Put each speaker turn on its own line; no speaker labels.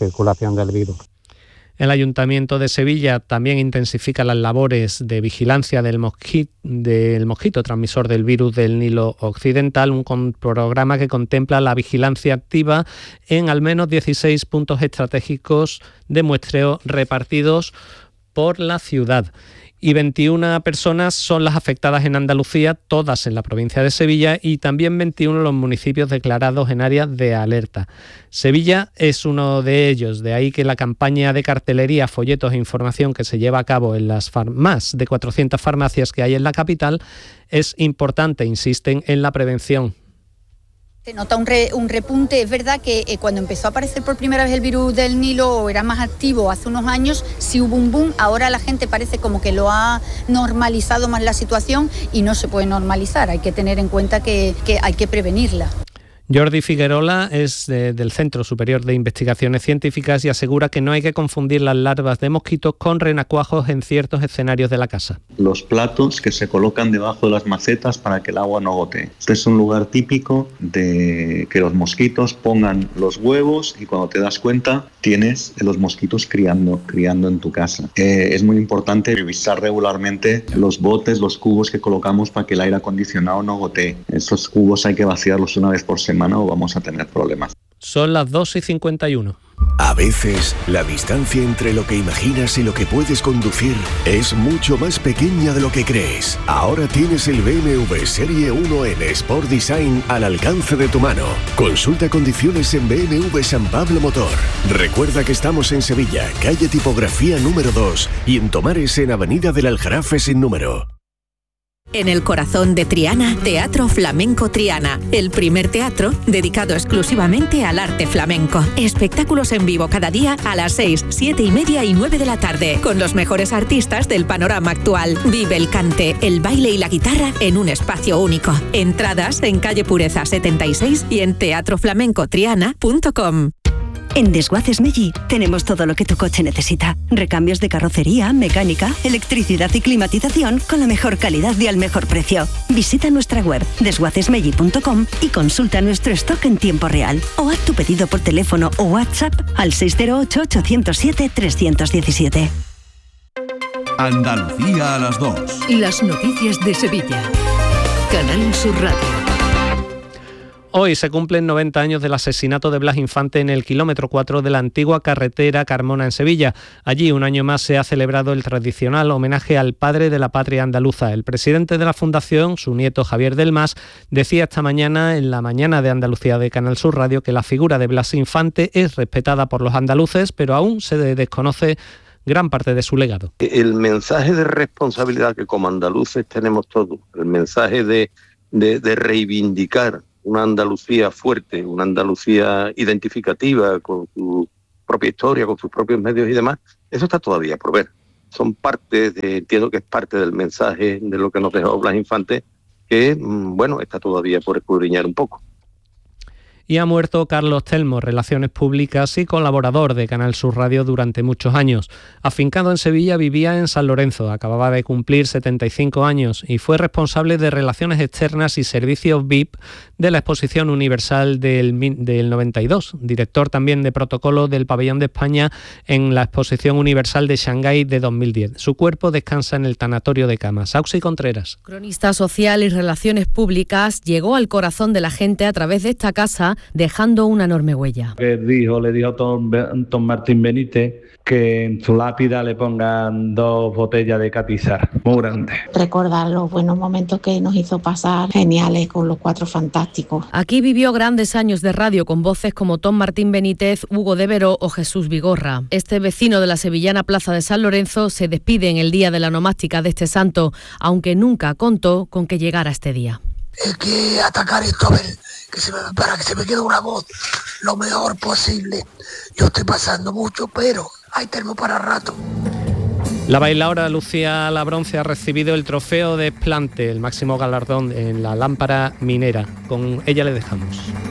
circulación del virus.
El Ayuntamiento de Sevilla también intensifica las labores de vigilancia del mosquito transmisor del virus del Nilo Occidental, un programa que contempla la vigilancia activa en al menos 16 puntos estratégicos de muestreo repartidos por la ciudad. Y 21 personas son las afectadas en Andalucía, todas en la provincia de Sevilla, y también 21 los municipios declarados en áreas de alerta. Sevilla es uno de ellos, de ahí que la campaña de cartelería, folletos e información que se lleva a cabo en las más de 400 farmacias que hay en la capital es importante, insisten en la prevención.
Se nota un repunte. Es verdad que cuando empezó a aparecer por primera vez el virus del Nilo, era más activo hace unos años, sí hubo un boom. Ahora la gente parece como que lo ha normalizado más la situación y no se puede normalizar. Hay que tener en cuenta que hay que prevenirla.
Jordi Figuerola es del Centro Superior de Investigaciones Científicas y asegura que no hay que confundir las larvas de mosquitos con renacuajos en ciertos escenarios de la casa.
Los platos que se colocan debajo de las macetas para que el agua no gotee. Este es un lugar típico de que los mosquitos pongan los huevos y cuando te das cuenta tienes los mosquitos criando en tu casa. Es muy importante revisar regularmente los botes, los cubos que colocamos para que el aire acondicionado no gotee. Esos cubos hay que vaciarlos una vez por semana o vamos a tener problemas.
Son las 2:51.
A veces, la distancia entre lo que imaginas y lo que puedes conducir es mucho más pequeña de lo que crees. Ahora tienes el BMW Serie 1N Sport Design al alcance de tu mano. Consulta condiciones en BMW San Pablo Motor. Recuerda que estamos en Sevilla, calle Tipografía número 2 y en Tomares en Avenida del Aljarafe sin número.
En el corazón de Triana, Teatro Flamenco Triana, el primer teatro dedicado exclusivamente al arte flamenco. Espectáculos en vivo cada día a las 6, 7 y media y 9 de la tarde, con los mejores artistas del panorama actual. Vive el cante, el baile y la guitarra en un espacio único. Entradas en calle Pureza 76 y en teatroflamencotriana.com.
En Desguaces Meggi tenemos todo lo que tu coche necesita. Recambios de carrocería, mecánica, electricidad y climatización con la mejor calidad y al mejor precio. Visita nuestra web desguacesmeggi.com y consulta nuestro stock en tiempo real. O haz tu pedido por teléfono o WhatsApp al 608-807-317.
Andalucía a las 2.
Las noticias de Sevilla. Canal Sur Radio.
Hoy se cumplen 90 años del asesinato de Blas Infante en el kilómetro 4 de la antigua carretera Carmona en Sevilla. Allí, un año más, se ha celebrado el tradicional homenaje al padre de la patria andaluza. El presidente de la Fundación, su nieto Javier del Mas, decía esta mañana, en la mañana de Andalucía de Canal Sur Radio, que la figura de Blas Infante es respetada por los andaluces, pero aún se desconoce gran parte de su legado.
El mensaje de responsabilidad que como andaluces tenemos todos, el mensaje de reivindicar una Andalucía fuerte, una Andalucía identificativa con su propia historia, con sus propios medios y demás, eso está todavía por ver. Son entiendo que es parte del mensaje de lo que nos dejó Blas Infante, que, está todavía por escudriñar un poco.
Y ha muerto Carlos Telmo, Relaciones Públicas y colaborador de Canal Sur Radio durante muchos años. Afincado en Sevilla, vivía en San Lorenzo, acababa de cumplir 75 años y fue responsable de Relaciones Externas y Servicios VIP de la Exposición Universal del 92, director también de Protocolo del Pabellón de España en la Exposición Universal de Shanghái de 2010. Su cuerpo descansa en el Tanatorio de Cama. Sausi Contreras.
Cronista social y Relaciones Públicas, llegó al corazón de la gente a través de esta casa, dejando una enorme huella.
Le dijo a Tom Martín Benítez que en su lápida le pongan 2 botellas de Catizar, muy grandes.
Recordar los buenos momentos que nos hizo pasar, geniales con los Cuatro Fantásticos.
Aquí vivió grandes años de radio con voces como Tom Martín Benítez, Hugo de Veró o Jesús Vigorra. Este vecino de la sevillana Plaza de San Lorenzo se despide en el día de la nomástica de este santo, aunque nunca contó con que llegara este día.
Hay que atacar esto para que se me quede una voz lo mejor posible. Yo estoy pasando mucho, pero hay termo para rato.
La bailaora Lucía Labronce ha recibido el trofeo de Esplante, el máximo galardón en la lámpara minera. Con ella le dejamos.